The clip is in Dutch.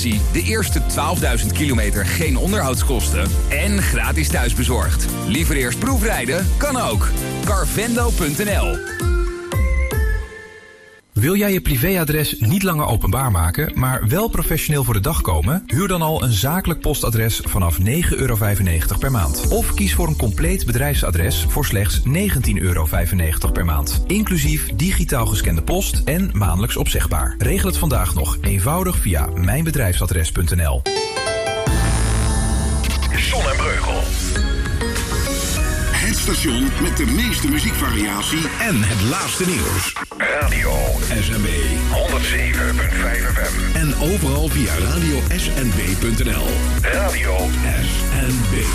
De eerste 12.000 kilometer geen onderhoudskosten en gratis thuisbezorgd. Liever eerst proefrijden? Kan ook. Carvendo.nl. Wil jij je privéadres niet langer openbaar maken, maar wel professioneel voor de dag komen? Huur dan al een zakelijk postadres vanaf €9,95 per maand. Of kies voor een compleet bedrijfsadres voor slechts €19,95 per maand. Inclusief digitaal gescande post en maandelijks opzegbaar. Regel het vandaag nog eenvoudig via mijnbedrijfsadres.nl. Zon en Breugel. Het station met de meeste muziekvariatie en het laatste nieuws. Radio SNB 107.5 FM. En overal via radio snb.nl. Radio SNB.